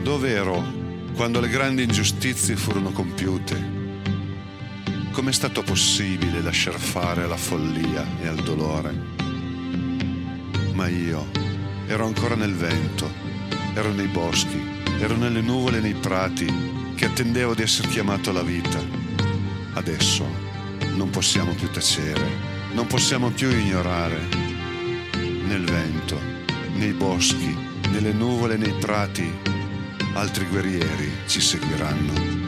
Dove ero quando le grandi ingiustizie furono compiute? Com'è stato possibile lasciar fare alla follia e al dolore? Ma io ero ancora nel vento, ero nei boschi, ero nelle nuvole e nei prati che attendevo di essere chiamato alla vita. Adesso non possiamo più tacere, non possiamo più ignorare. Nel vento, nei boschi, nelle nuvole e nei prati, altri guerrieri ci seguiranno.